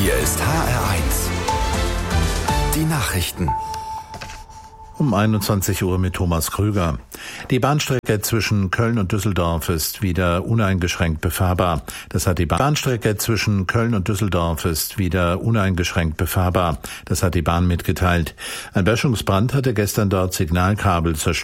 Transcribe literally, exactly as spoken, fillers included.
Hier ist H R eins. Die Nachrichten. Um einundzwanzig Uhr mit Thomas Krüger. Die Bahnstrecke zwischen Köln und Düsseldorf ist wieder uneingeschränkt befahrbar. Das hat die Bahnstrecke zwischen Köln und Düsseldorf ist wieder uneingeschränkt befahrbar. Das hat die Bahn mitgeteilt. Ein Böschungsbrand hatte gestern dort Signalkabel zerstört.